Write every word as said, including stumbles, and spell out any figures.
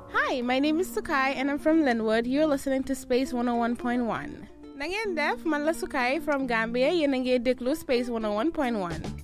Hi, my name is Sukai and I'm from Linwood. You're listening to Space one oh one point one. Nangen def, man la Sukai from Gambia, yéen a ngi déglu Space one oh one point one.